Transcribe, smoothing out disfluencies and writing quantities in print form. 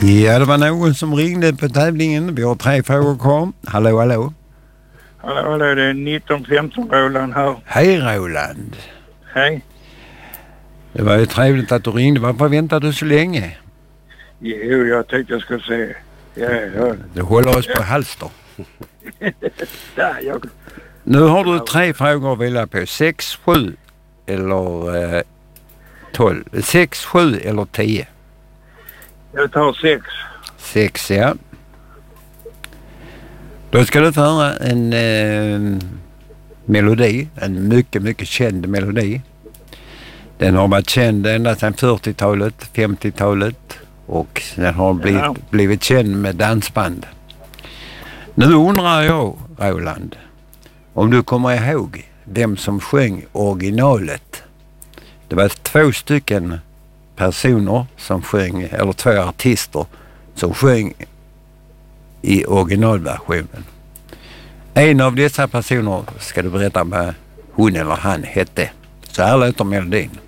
Ja, det var någon som ringde på tävlingen. Vi har 3 frågor kvar. Hallå, hallå. Hallå, det är 1915 Roland här. Hej Roland. Hej. Det var ju trevligt att du ringde. Varför väntade du så länge? Jo, jag tänkte jag skulle se. Ja. Du håller oss på halster. Där, Nu har du 3 frågor att välja på. 6, 7 eller 12. 6, 7 eller 10. Jag tar 6. 6, ja. Då ska du få höra en melodi. En mycket, mycket känd melodi. Den har varit känd ända sedan 40-talet, 50-talet. Och den har blivit känd med dansband. Nu undrar jag, Roland, om du kommer ihåg vem som sjöng originalet. Det var 2 stycken personer som sjöng, eller 2 artister som sjöng i originalversionen. En av dessa personer ska du berätta vad hon eller han hette. Så här låter melodin.